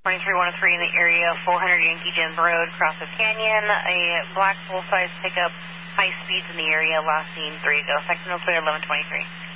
23-103 in the area, 400 Yankee Gym Road, Crossroads Canyon. A black full-size pickup, high speeds in the area, last seen 3 ago. Second clear, 1123.